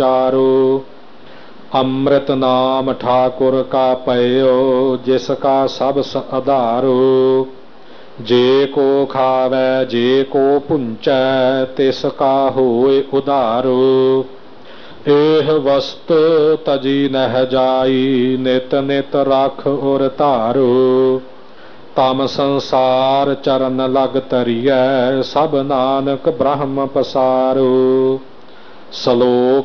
उचारो। अमृत नाम ठाकुर का पयो, जिसका सब आधारो। जे को खावै जे को पुंचै, तिसका होए उधारो। एह वस्तु तजी नह जाई, नित नित रख उर धारो। तम संसार चरण लग तरियै, सब नानक ब्रह्म पसारो। श्लोक